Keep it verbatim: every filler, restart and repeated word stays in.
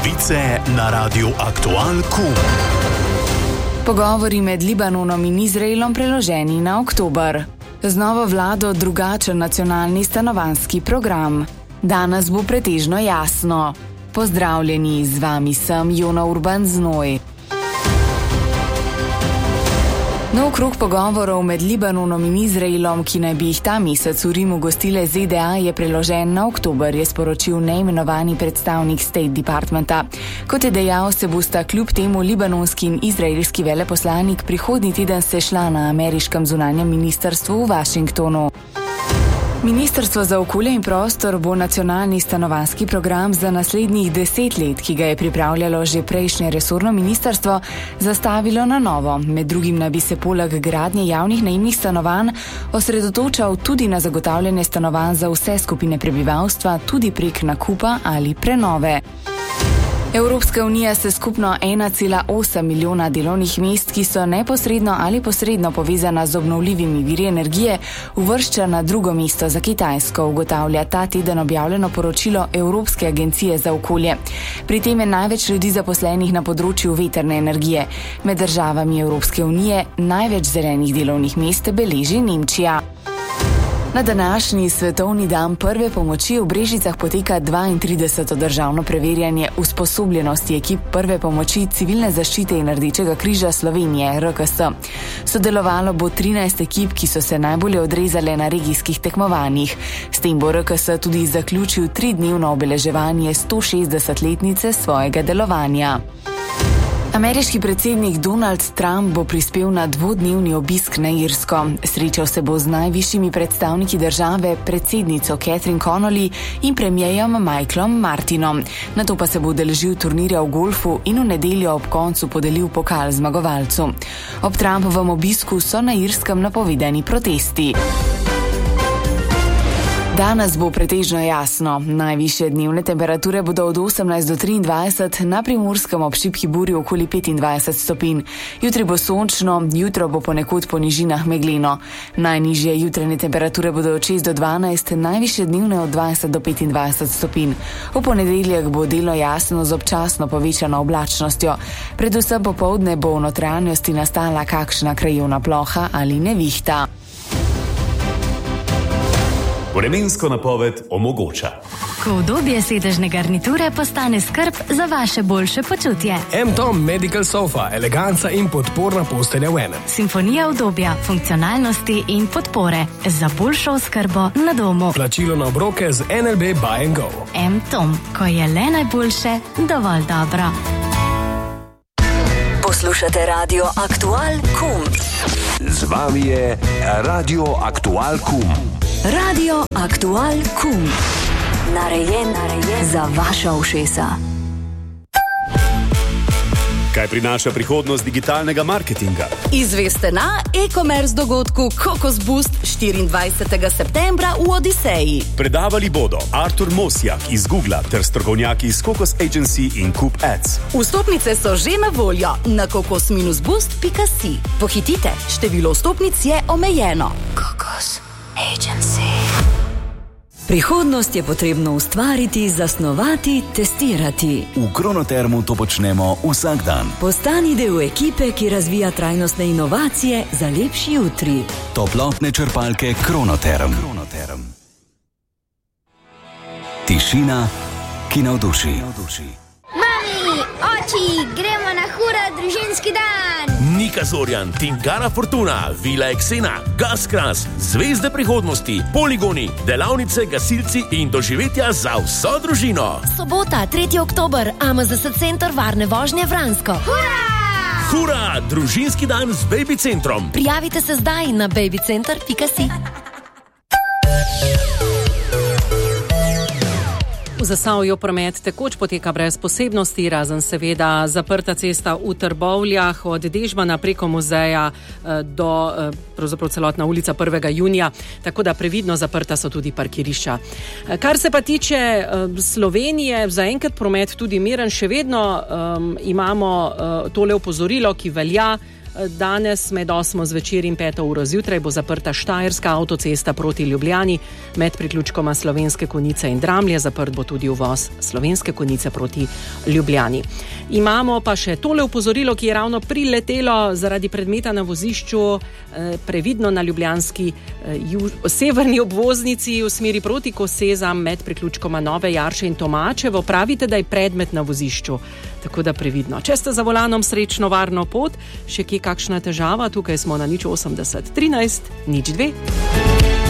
Novice na Radiu Aktual Kum. Pogovori med Libanonom in Izraelom preloženi na oktober. Z novo vlado drugačen nacionalni stanovanjski program. Danes bo pretežno jasno. Pozdravljeni, z vami sem Jona Urban Znoj. Nov krog pogovorov med Libanonom in Izraelom, ki naj bi jih ta mesec v Rimu gostile Z D A, je preložen na oktober, je sporočil neimenovani predstavnik State Departmenta. Kot je dejal, se bosta kljub temu libanonski in izraelski veleposlanik prihodnji teden sešla na ameriškem zunanjem ministrstvu v Washingtonu. Ministrstvo za okolje in prostor bo nacionalni stanovanjski program za naslednjih deset let, ki ga je pripravljalo že prejšnje resorno ministrstvo, zastavilo na novo. Med drugim naj bi se poleg gradnje javnih najemnih stanovanj osredotočal tudi na zagotavljanje stanovanj za vse skupine prebivalstva, tudi prek nakupa ali prenove. Evropska unija se skupno ena cela osem milijona delovnih mest, ki so neposredno ali posredno povezana z obnovljivimi viri energije, uvršča na drugo mesto za Kitajsko, ugotavlja ta teden objavljeno poročilo Evropske agencije za okolje. Pri tem je največ ljudi zaposlenih na področju vetrne energije. Med državami Evropske unije največ zelenih delovnih mest beleži Nemčija. Na današnji svetovni dan prve pomoči v Brežicah poteka dvaintrideseto državno preverjanje usposobljenosti ekip prve pomoči civilne zaščite in Rdečega križa Slovenije, R K S. Sodelovalo bo trinajst ekip, ki so se najbolje odrezale na regijskih tekmovanjih. S tem bo R K S tudi zaključil tridnevno obeleževanje stošestdesetletnice svojega delovanja. Ameriški predsednik Donald Trump bo prispel na dvodnevni obisk na Irsko. Srečal se bo z najvišjimi predstavniki države, predsednico Catherine Connolly in premierjem Michaelom Martinom. Nato pa se bo udeležil turnirja v golfu in v nedeljo ob koncu podelil pokal zmagovalcu. Ob Trumpovem obisku so na Irskem napovedani protesti. Danes bo pretežno jasno. Najvišje dnevne temperature bodo od osemnajst do triindvajset, na Primorskem ob šibki burji okoli petindvajset stopinj. Jutri bo sončno, jutro bo ponekod po nižinah megleno. Najnižje jutranje temperature bodo od šest do dvanajst, najvišje dnevne od dvajset do petindvajset stopinj. V ponedeljek bo delno jasno z občasno povečano oblačnostjo. Predvsem popoldne bo v notranjosti nastala kakšna krajevna ploha ali nevihta. Vremensko napoved omogoča. Ko udobje sedežne garniture postane skrb za vaše boljše počutje. M-Tom Medical Sofa, eleganca in podporna postelja v enem. Simfonija udobja, funkcionalnosti in podpore za boljšo oskrbo na domu. Plačilo na obroke z N L B Buy and Go. M-Tom, ko je le najboljše, dovolj dobro. Poslušate Radio Aktual Kum. Z vami je Radio Aktual Kum. Radio Aktual Kum. Narejen, narejen za vaša ušesa. Kaj prinaša prihodnost digitalnega marketinga? Izveste na e-commerce dogodku Kokos Boost štiriindvajsetega septembra v Odiseji. Predavali bodo Artur Mosjak iz Googla ter strokovnjaki iz Kokos Agency in Coop Ads. Vstopnice so že na voljo na kokos boost pika si. Pohitite, število vstopnic je omejeno. Kokos Agency. Prihodnost je potrebno ustvariti, zasnovati, testirati. V Kronotermu to počnemo vsak dan. Postani del ekipe, ki razvija trajnostne inovacije za lepši jutri. Toplotne črpalke Kronoterm. Kronoterm. Tišina, ki navduši. Mami, oči, gremo na hura družinski dan. Nika Zorjan, Tingara Fortuna, Vila Eksena, Gaskras, Zvezde prihodnosti, poligoni, delavnice, gasilci in doživetja za vso družino. Sobota, tretji oktober, A M Z S Center varne vožnje Vransko. Hura! Hura, družinski dan z Baby Centrom. Prijavite se zdaj na baby center pika si. V Zasavju promet tekoč poteka brez posebnosti, razen seveda zaprta cesta v Trbovljah od Dežmana preko muzeja do pravzaprav celotna ulica prvega junija, tako da previdno zaprta so tudi parkirišča. Kar se pa tiče Slovenije, zaenkrat promet tudi miren, še vedno um, imamo uh, tole opozorilo, ki velja Danes med osmo zvečer in peto uro zjutraj bo zaprta Štajerska avtocesta proti Ljubljani, med priključkoma Slovenske Konjice in Dramlje, zaprt bo tudi uvoz Slovenske Konjice proti Ljubljani. Imamo pa še tole opozorilo, ki je ravno priletelo zaradi predmeta na vozišču, previdno na ljubljanski severni obvoznici v smeri proti Kosezam med priključkoma Nove Jarše in Tomačevo. Pravite, da je predmet na vozišču, tako da previdno. Če ste za volanom, srečno, varno pot. Še kje kakšna težava? Tukaj smo na nič osemdeset trinajst nič dve.